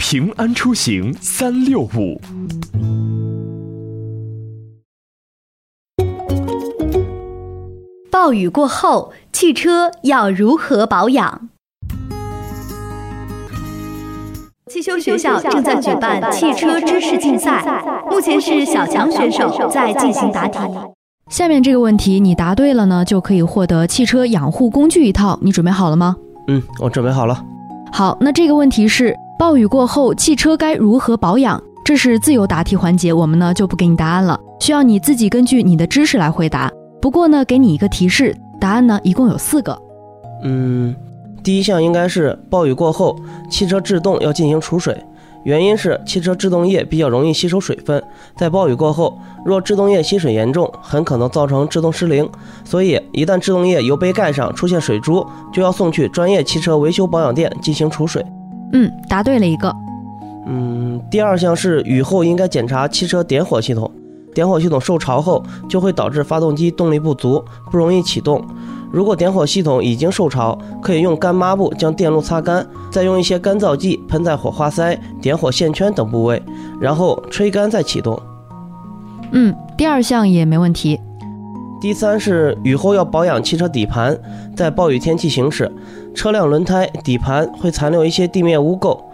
平安出行365。 暴雨过后，汽车要如何保养？汽修学校正在举办汽车知识竞赛，目前是小强选手在进行答题。 下面这个问题你答对了呢，就可以获得汽车养护工具一套，你准备好了吗？ 我准备好了。 好，那这个问题是暴雨过后汽车该如何保养？这是自由答题环节，我们呢就不给你答案了，需要你自己根据你的知识来回答。不过呢，给你一个提示，答案呢一共有4个。 第一项应该是暴雨过后汽车制动要进行除水，原因是汽车制动液比较容易吸收水分，在暴雨过后，若制动液吸水严重，很可能造成制动失灵，所以一旦制动液油杯盖上出现水珠，就要送去专业汽车维修保养店进行除水。 答对了一个。 第二项是雨后应该检查汽车点火系统，点火系统受潮后就会导致发动机动力不足，不容易启动。如果点火系统已经受潮，可以用干抹布将电路擦干，再用一些干燥剂喷在火花塞、点火线圈等部位，然后吹干再启动。 第二项也没问题。 第三是雨后要保养汽车底盘，在暴雨天气行驶，车辆轮胎、底盘会残留一些地面污垢，